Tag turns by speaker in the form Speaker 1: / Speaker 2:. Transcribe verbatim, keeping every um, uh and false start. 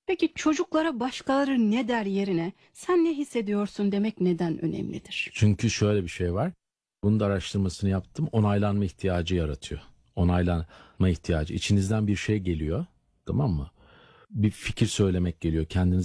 Speaker 1: Peki çocuklara başkaları ne der yerine sen ne hissediyorsun demek neden önemlidir?
Speaker 2: Çünkü şöyle bir şey var. Bunun da araştırmasını yaptım. Onaylanma ihtiyacı yaratıyor. Onaylanma ihtiyacı. İçinizden bir şey geliyor. Tamam mı? Bir fikir söylemek geliyor. Kendinize